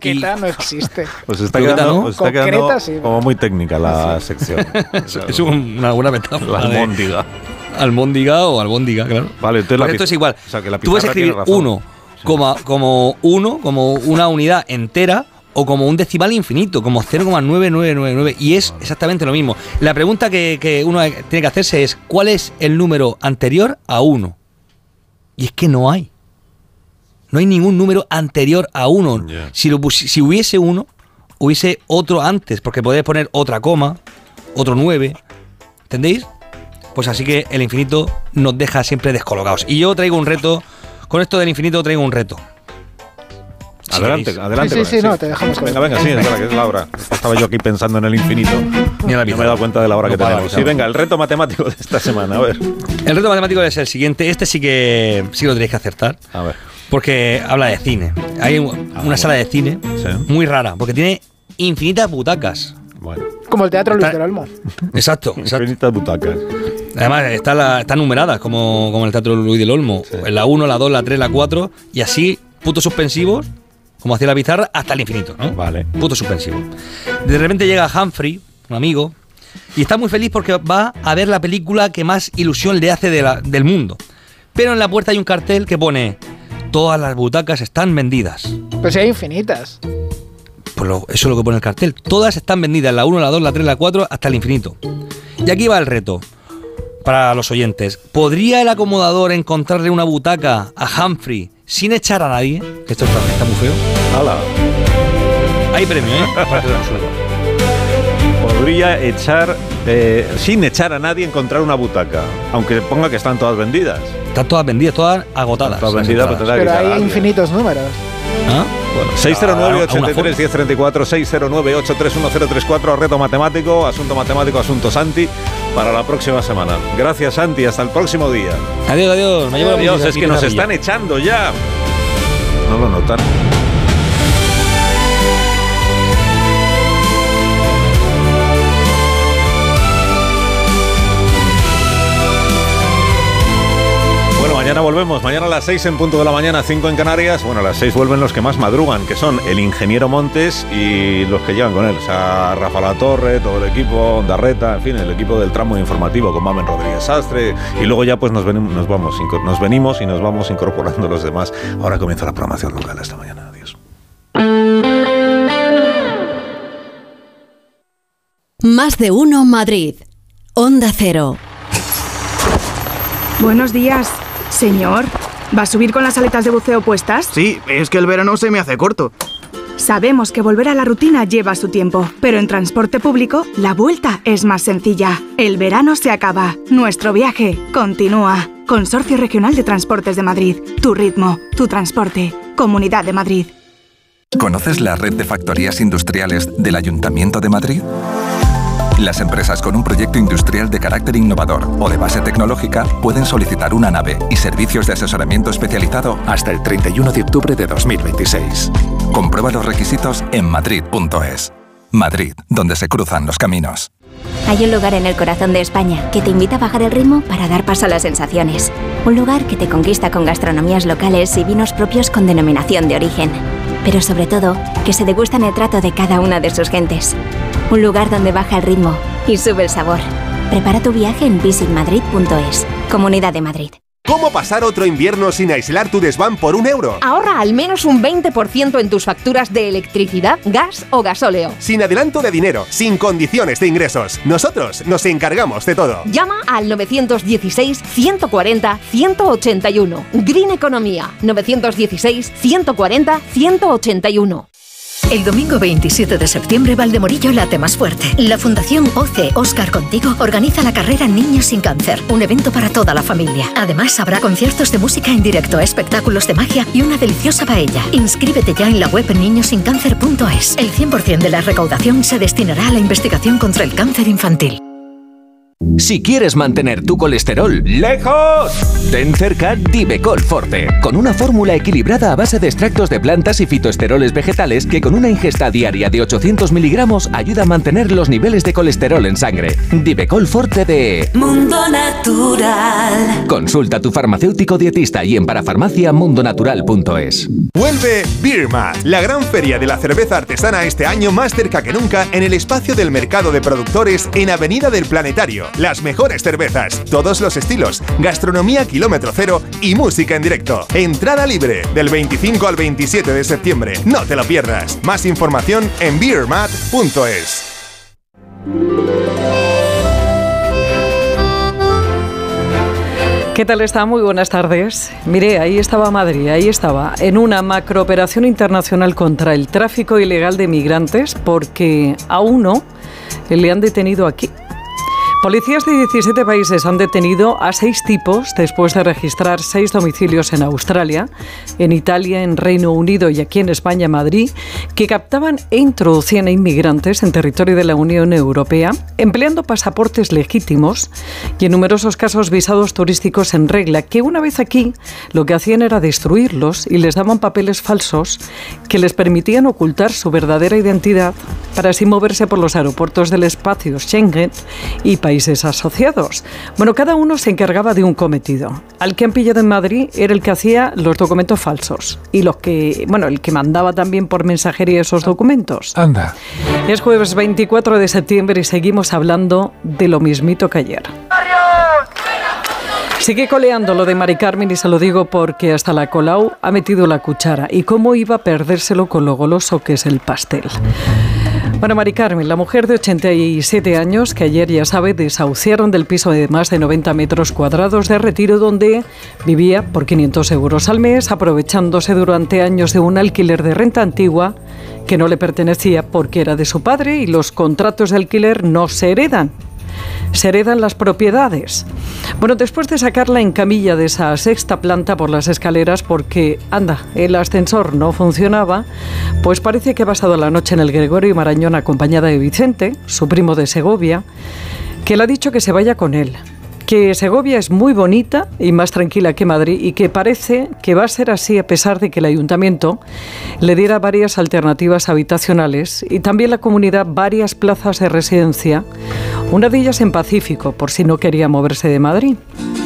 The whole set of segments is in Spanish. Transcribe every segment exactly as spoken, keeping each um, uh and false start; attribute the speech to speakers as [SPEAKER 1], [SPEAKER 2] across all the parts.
[SPEAKER 1] Croqueta y... no existe.
[SPEAKER 2] Pues está quedando,
[SPEAKER 1] ¿no?
[SPEAKER 2] pues está quedando
[SPEAKER 1] Concreta, sí,
[SPEAKER 2] como muy técnica la sí. sección.
[SPEAKER 3] Es una buena metáfora.
[SPEAKER 2] La almóndiga.
[SPEAKER 3] Almóndiga o albóndiga, claro.
[SPEAKER 2] Vale, entonces
[SPEAKER 3] pues esto es igual.
[SPEAKER 2] O sea, que la
[SPEAKER 3] Tú puedes escribir uno sí. como, como uno, como una unidad entera, o como un decimal infinito, como cero coma nueve nueve nueve nueve, y es exactamente lo mismo. La pregunta que, que uno tiene que hacerse es, ¿cuál es el número anterior a uno? Y es que no hay. No hay ningún número anterior a uno. Yeah. Si, lo, si hubiese uno, hubiese otro antes, porque podéis poner otra coma, otro nueve, ¿entendéis? Pues así que el infinito nos deja siempre descolocados. Y yo traigo un reto, con esto del infinito traigo un reto.
[SPEAKER 2] Si adelante, queréis. adelante.
[SPEAKER 1] Sí, sí, sí, no, te dejamos con
[SPEAKER 2] Venga, venga, sí, espera, que es la hora. Estaba yo aquí pensando en el infinito.
[SPEAKER 3] Ni la
[SPEAKER 2] no me he dado cuenta de la hora
[SPEAKER 3] no
[SPEAKER 2] que tenemos. Sí, venga, el reto matemático de esta semana, a ver.
[SPEAKER 3] El reto matemático es el siguiente. Este sí que sí lo tenéis que acertar.
[SPEAKER 2] A ver.
[SPEAKER 3] Porque habla de cine. Hay una ah, bueno. sala de cine ¿sí? muy rara, porque tiene infinitas butacas.
[SPEAKER 2] Bueno.
[SPEAKER 1] Como el Teatro
[SPEAKER 3] está,
[SPEAKER 1] Luis del Olmo.
[SPEAKER 3] Exacto, exacto.
[SPEAKER 2] Infinitas butacas.
[SPEAKER 3] Además, están la, está numeradas como, como el Teatro Luis del Olmo. Sí. La uno, la dos, la tres, la cuatro, y así, puntos suspensivos, como hacía la pizarra, hasta el infinito, ¿no?
[SPEAKER 2] Vale.
[SPEAKER 3] Punto suspensivo. De repente llega Humphrey, un amigo, y está muy feliz porque va a ver la película que más ilusión le hace de la, del mundo. Pero en la puerta hay un cartel que pone: todas las butacas están vendidas.
[SPEAKER 1] Pues si hay infinitas.
[SPEAKER 3] Pues lo, eso es lo que pone el cartel. Todas están vendidas, la uno, la dos, la tres, la cuatro, hasta el infinito. Y aquí va el reto para los oyentes. ¿Podría el acomodador encontrarle una butaca a Humphrey sin echar a nadie? Esto está, está muy feo.
[SPEAKER 2] ¡Hala!
[SPEAKER 3] Hay premio, ¿eh? Para que lo resuelva.
[SPEAKER 2] Podría echar, eh, sin echar a nadie, encontrar una butaca. Aunque ponga que están todas vendidas.
[SPEAKER 3] Están todas vendidas, todas agotadas.
[SPEAKER 2] Todas vendidas, pero,
[SPEAKER 1] pero hay infinitos números.
[SPEAKER 3] ¿Ah?
[SPEAKER 2] Bueno, seis cero nueve, ocho tres, uno cero tres cuatro, seis cero nueve, ocho tres uno cero tres cuatro, reto matemático, asunto matemático, asunto Santi, para la próxima semana. Gracias, Santi, hasta el próximo día.
[SPEAKER 3] Adiós, adiós. Me
[SPEAKER 2] adiós, adiós. Es que nos están echando ya. No lo notan. Mañana volvemos, mañana a las seis en punto de la mañana, cinco en Canarias. Bueno, a las seis vuelven los que más madrugan, que son el ingeniero Montes y los que llevan con él. O sea, Rafa Latorre, todo el equipo, Ondarreta, en fin, el equipo del tramo informativo con Mamen Rodríguez Sastre. Y luego ya pues nos, venimos, nos, vamos, nos venimos y nos vamos incorporando los demás. Ahora comienza la programación local esta mañana. Adiós.
[SPEAKER 4] Más de uno Madrid. Onda Cero.
[SPEAKER 5] Buenos días. Señor, ¿va a subir con las aletas de buceo puestas?
[SPEAKER 6] Sí, es que el verano se me hace corto.
[SPEAKER 5] Sabemos que volver a la rutina lleva su tiempo, pero en transporte público la vuelta es más sencilla. El verano se acaba, nuestro viaje continúa. Consorcio Regional de Transportes de Madrid. Tu ritmo, tu transporte. Comunidad de Madrid.
[SPEAKER 7] ¿Conoces la red de factorías industriales del Ayuntamiento de Madrid? Las empresas con un proyecto industrial de carácter innovador o de base tecnológica pueden solicitar una nave y servicios de asesoramiento especializado hasta el treinta y uno de octubre de dos mil veintiséis. Comprueba los requisitos en madrid punto es. Madrid, donde se cruzan los caminos.
[SPEAKER 8] Hay un lugar en el corazón de España que te invita a bajar el ritmo para dar paso a las sensaciones. Un lugar que te conquista con gastronomías locales y vinos propios con denominación de origen. Pero sobre todo, que se degustan el trato de cada una de sus gentes. Un lugar donde baja el ritmo y sube el sabor. Prepara tu viaje en visit madrid punto es. Comunidad de Madrid.
[SPEAKER 9] ¿Cómo pasar otro invierno sin aislar tu desván por un euro?
[SPEAKER 10] Ahorra al menos un veinte por ciento en tus facturas de electricidad, gas o gasóleo.
[SPEAKER 9] Sin adelanto de dinero, sin condiciones de ingresos. Nosotros nos encargamos de todo.
[SPEAKER 10] Llama al nueve uno seis, uno cuatro cero, uno ocho uno. Green Economía. nueve uno seis, uno cuatro cero, uno ocho uno.
[SPEAKER 11] El domingo veintisiete de septiembre, Valdemorillo late más fuerte. La Fundación O C E Oscar Contigo organiza la carrera Niños sin Cáncer, un evento para toda la familia. Además, habrá conciertos de música en directo, espectáculos de magia y una deliciosa paella. Inscríbete ya en la web niños sin cáncer punto es. El cien por ciento de la recaudación se destinará a la investigación contra el cáncer infantil.
[SPEAKER 12] Si quieres mantener tu colesterol lejos, ten cerca Divecol Forte, con una fórmula equilibrada a base de extractos de plantas y fitoesteroles vegetales que con una ingesta diaria de ochocientos miligramos ayuda a mantener los niveles de colesterol en sangre. Divecol Forte de
[SPEAKER 13] Mundo Natural.
[SPEAKER 12] Consulta a tu farmacéutico dietista y en parafarmacia mundonatural punto es.
[SPEAKER 9] Vuelve Beer Mat, la gran feria de la cerveza artesana este año más cerca que nunca en el espacio del mercado de productores en Avenida del Planetario. Las mejores cervezas, todos los estilos, gastronomía kilómetro cero y música en directo. Entrada libre del veinticinco al veintisiete de septiembre. No te lo pierdas. Más información en beer mat punto es.
[SPEAKER 14] ¿Qué tal está? Muy buenas tardes. Mire, ahí estaba Madrid, ahí estaba, en una macrooperación internacional contra el tráfico ilegal de migrantes, porque a uno le han detenido aquí. Policías de diecisiete países han detenido a seis tipos después de registrar seis domicilios en Australia, en Italia, en Reino Unido y aquí en España, Madrid, que captaban e introducían a inmigrantes en territorio de la Unión Europea, empleando pasaportes legítimos y en numerosos casos visados turísticos en regla, que una vez aquí lo que hacían era destruirlos y les daban papeles falsos que les permitían ocultar su verdadera identidad para así moverse por los aeropuertos del espacio Schengen y países asociados. Bueno, cada uno se encargaba de un cometido. Al que han pillado en Madrid era el que hacía los documentos falsos y los que, bueno, el que mandaba también por mensajería esos documentos.
[SPEAKER 15] Anda.
[SPEAKER 14] Es jueves veinticuatro de septiembre y seguimos hablando de lo mismito que ayer. Sigue coleando lo de Mari Carmen y se lo digo porque hasta la Colau ha metido la cuchara. ¿Y cómo iba a perdérselo con lo goloso que es el pastel? Bueno, Mari Carmen, la mujer de ochenta y siete años que ayer, ya sabe, desahuciaron del piso de más de noventa metros cuadrados de Retiro donde vivía por quinientos euros al mes, aprovechándose durante años de un alquiler de renta antigua que no le pertenecía porque era de su padre y los contratos de alquiler no se heredan. Se heredan las propiedades. Bueno, después de sacarla en camilla de esa sexta planta por las escaleras porque, anda, el ascensor no funcionaba, pues parece que ha pasado la noche en el Gregorio Marañón acompañada de Vicente, su primo de Segovia, que le ha dicho que se vaya con él. Que Segovia es muy bonita y más tranquila que Madrid y que parece que va a ser así a pesar de que el ayuntamiento le diera varias alternativas habitacionales y también la comunidad varias plazas de residencia, una de ellas en Pacífico, por si no quería moverse de Madrid.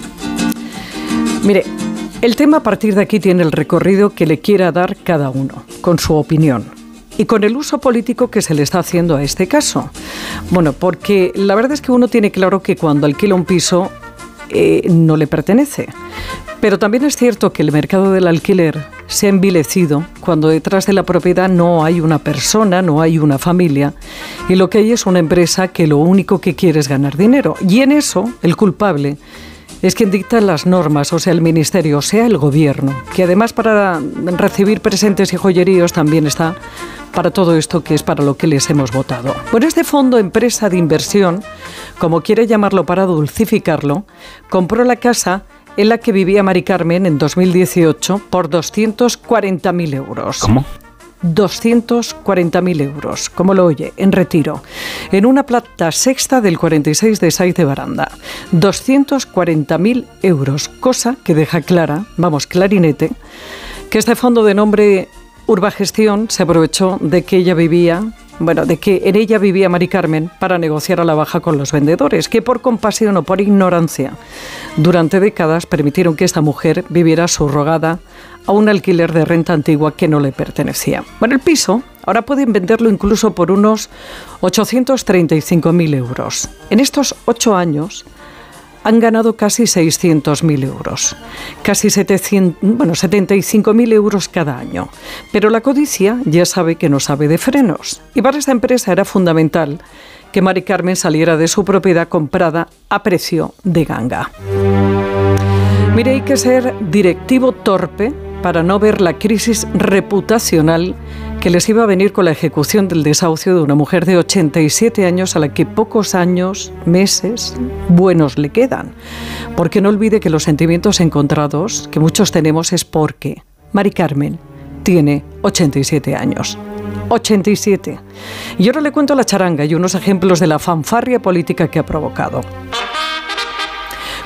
[SPEAKER 14] Mire, el tema a partir de aquí tiene el recorrido que le quiera dar cada uno, con su opinión. Y con el uso político que se le está haciendo a este caso. Bueno, porque la verdad es que uno tiene claro que cuando alquila un piso eh, no le pertenece. Pero también es cierto que el mercado del alquiler se ha envilecido cuando detrás de la propiedad no hay una persona, no hay una familia, y lo que hay es una empresa que lo único que quiere es ganar dinero. Y en eso, el culpable es quien dicta las normas, o sea, el ministerio, o sea, el gobierno, que además para recibir presentes y joyeríos también está para todo esto que es para lo que les hemos votado. Bueno, este fondo empresa de inversión, como quiere llamarlo para dulcificarlo, compró la casa en la que vivía Mari Carmen en dos mil dieciocho por doscientos cuarenta mil euros.
[SPEAKER 3] ¿Cómo?
[SPEAKER 14] doscientos cuarenta mil euros, como lo oye, en Retiro, en una planta sexta del cuarenta y seis de Saiz de Baranda. doscientos cuarenta mil euros, cosa que deja clara, vamos, clarinete, que este fondo de nombre Urbagestión se aprovechó de que ella vivía, bueno, de que en ella vivía Mari Carmen para negociar a la baja con los vendedores, que por compasión o por ignorancia, durante décadas permitieron que esta mujer viviera subrogada a un alquiler de renta antigua que no le pertenecía. Bueno, el piso ahora pueden venderlo incluso por unos ochocientos treinta y cinco mil euros. En estos ocho años han ganado casi seiscientos mil euros, casi setecientos, bueno, setenta y cinco mil euros cada año. Pero la codicia ya sabe que no sabe de frenos. Y para esta empresa era fundamental que Mari Carmen saliera de su propiedad comprada a precio de ganga. Mire, hay que ser directivo torpe para no ver la crisis reputacional que les iba a venir con la ejecución del desahucio de una mujer de ochenta y siete años a la que pocos años, meses, buenos le quedan. Porque no olvide que los sentimientos encontrados que muchos tenemos es porque Mari Carmen tiene ochenta y siete años. ochenta y siete. Y ahora le cuento la charanga y unos ejemplos de la fanfarria política que ha provocado.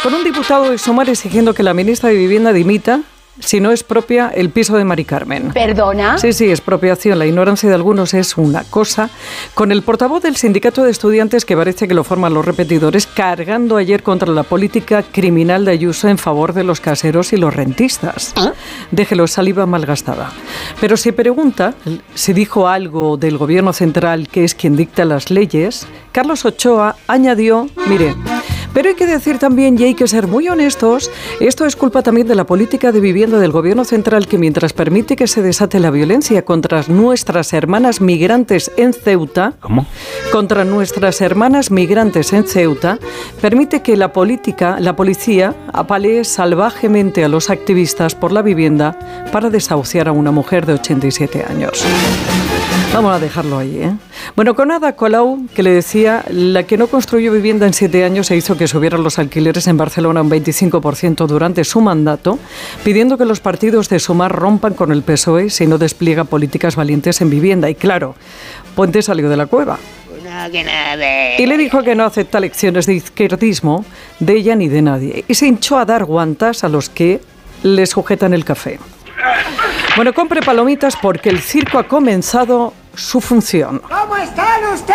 [SPEAKER 14] Con un diputado de Sumar exigiendo que la ministra de Vivienda dimita si no es propia el piso de Mari Carmen.
[SPEAKER 15] ¿Perdona?
[SPEAKER 14] Sí, sí, expropiación. La ignorancia de algunos es una cosa. Con el portavoz del sindicato de estudiantes, que parece que lo forman los repetidores, cargando ayer contra la política criminal de Ayuso en favor de los caseros y los rentistas. ¿Ah? Déjelo, saliva malgastada. Pero si pregunta si dijo algo del gobierno central, que es quien dicta las leyes, Carlos Ochoa añadió, mire, pero hay que decir también, y hay que ser muy honestos, esto es culpa también de la política de vivienda del gobierno central, que mientras permite que se desate la violencia contra nuestras hermanas migrantes en Ceuta,
[SPEAKER 3] ¿Cómo?
[SPEAKER 14] contra nuestras hermanas migrantes en Ceuta, permite que la política, la policía apalee salvajemente a los activistas por la vivienda para desahuciar a una mujer de ochenta y siete años. Vamos a dejarlo ahí, ¿eh? Bueno, con Ada Colau, que le decía, la que no construyó vivienda en siete años e hizo que subieran los alquileres en Barcelona un veinticinco por ciento durante su mandato, pidiendo que los partidos de Sumar rompan con el P S O E si no despliega políticas valientes en vivienda. Y claro, Puente salió de la cueva. Y le dijo que no acepta lecciones de izquierdismo de ella ni de nadie. Y se hinchó a dar guantas a los que le sujetan el café. Bueno, compre palomitas porque el circo ha comenzado su función.
[SPEAKER 15] ¿Cómo están ustedes?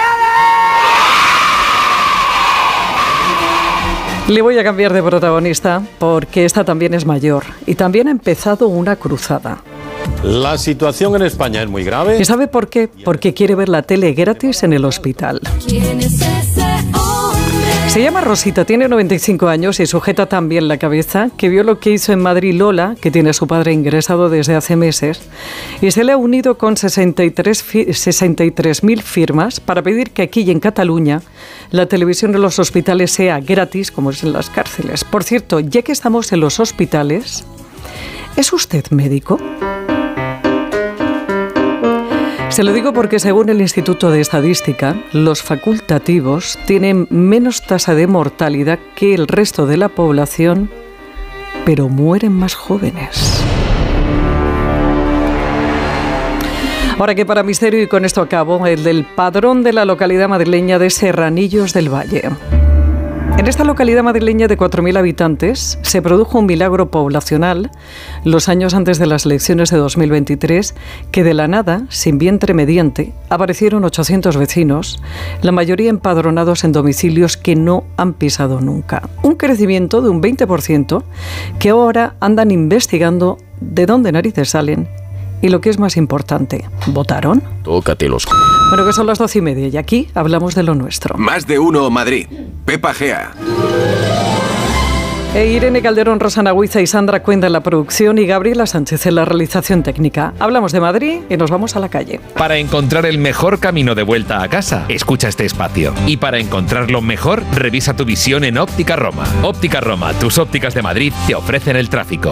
[SPEAKER 14] Le voy a cambiar de protagonista porque esta también es mayor y también ha empezado una cruzada.
[SPEAKER 16] La situación en España es muy grave.
[SPEAKER 14] ¿Y sabe por qué? Porque quiere ver la tele gratis en el hospital.
[SPEAKER 13] ¿Quién es ese hombre?
[SPEAKER 14] Se llama Rosita, tiene noventa y cinco años y sujeta tan bien la cabeza que vio lo que hizo en Madrid Lola, que tiene a su padre ingresado desde hace meses, y se le ha unido con sesenta y tres mil firmas para pedir que aquí y en Cataluña la televisión en los hospitales sea gratis, como es en las cárceles. Por cierto, ya que estamos en los hospitales, ¿es usted médico? Se lo digo porque según el Instituto de Estadística, los facultativos tienen menos tasa de mortalidad que el resto de la población, pero mueren más jóvenes. Ahora que para misterio, y con esto acabo, el del padrón de la localidad madrileña de Serranillos del Valle. En esta localidad madrileña de cuatro mil habitantes se produjo un milagro poblacional los años antes de las elecciones de dos mil veintitrés, que de la nada, sin vientre mediante, aparecieron ochocientos vecinos, la mayoría empadronados en domicilios que no han pisado nunca. Un crecimiento de un veinte por ciento que ahora andan investigando de dónde narices salen. Y lo que es más importante, ¿votaron?
[SPEAKER 16] Tócate los...
[SPEAKER 14] Bueno, que son las doce y media y aquí hablamos de lo nuestro.
[SPEAKER 17] Más de uno Madrid. Pepa Gea.
[SPEAKER 14] E Irene Calderón, Rosana Huiza y Sandra Cuenda en la producción y Gabriela Sánchez en la realización técnica. Hablamos de Madrid y nos vamos a la calle.
[SPEAKER 18] Para encontrar el mejor camino de vuelta a casa, escucha este espacio. Y para encontrarlo mejor, revisa tu visión en Óptica Roma. Óptica Roma, tus ópticas de Madrid te ofrecen el tráfico.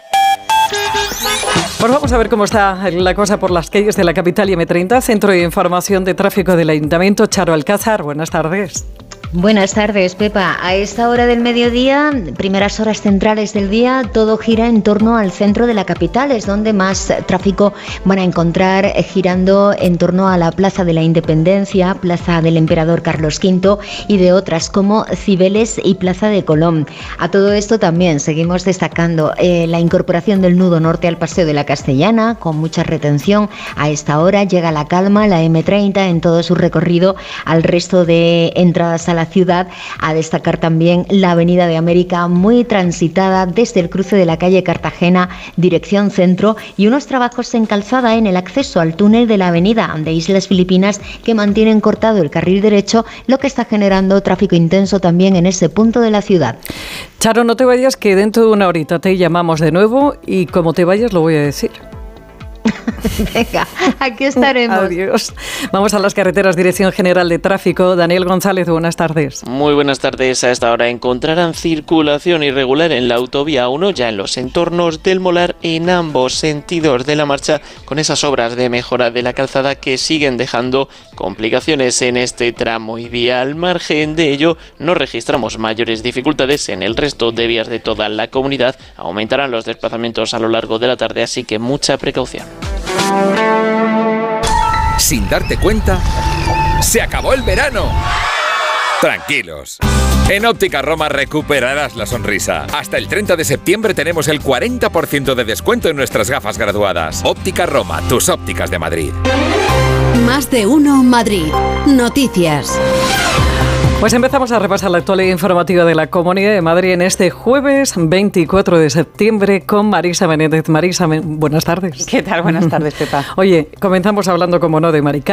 [SPEAKER 14] Pues vamos a ver cómo está la cosa por las calles de la capital y eme treinta, Centro de Información de Tráfico del Ayuntamiento. Charo Alcázar, buenas tardes.
[SPEAKER 19] Buenas tardes, Pepa. A esta hora del mediodía, primeras horas centrales del día, todo gira en torno al centro de la capital. Es donde más tráfico van a encontrar girando en torno a la Plaza de la Independencia, Plaza del Emperador Carlos quinto y de otras como Cibeles y Plaza de Colón. A todo esto también seguimos destacando eh, la incorporación del nudo norte al Paseo de la Castellana, con mucha retención. A esta hora llega la calma, la eme treinta en todo su recorrido al resto de entradas a la ciudad. A destacar también la Avenida de América, muy transitada desde el cruce de la calle Cartagena, dirección centro, y unos trabajos en calzada en el acceso al túnel de la avenida de Islas Filipinas que mantienen cortado el carril derecho, lo que está generando tráfico intenso también en ese punto de la ciudad.
[SPEAKER 14] Charo, no te vayas, que dentro de una horita te llamamos de nuevo y como te vayas lo voy a decir.
[SPEAKER 19] Venga, aquí estaremos.
[SPEAKER 14] Adiós. Vamos a las carreteras, Dirección General de Tráfico. Daniel González, buenas tardes.
[SPEAKER 20] Muy buenas tardes. A esta hora encontrarán circulación irregular en la autovía uno, ya en los entornos del Molar, en ambos sentidos de la marcha, con esas obras de mejora de la calzada que siguen dejando complicaciones en este tramo y vía. Al margen de ello, no registramos mayores dificultades en el resto de vías de toda la comunidad. Aumentarán los desplazamientos a lo largo de la tarde, así que mucha precaución.
[SPEAKER 12] Sin darte cuenta, ¡se acabó el verano! Tranquilos.
[SPEAKER 18] En Óptica Roma recuperarás la sonrisa. Hasta el treinta de septiembre tenemos el cuarenta por ciento de descuento en nuestras gafas graduadas. Óptica Roma, tus ópticas de Madrid.
[SPEAKER 4] Más de uno Madrid. Noticias.
[SPEAKER 14] Pues empezamos a repasar la actualidad informativa de la Comunidad de Madrid en este jueves veinticuatro de septiembre con Marisa Menéndez. Marisa, buenas tardes.
[SPEAKER 15] ¿Qué tal? Buenas tardes, Pepa.
[SPEAKER 14] Oye, comenzamos hablando, como no, de Mari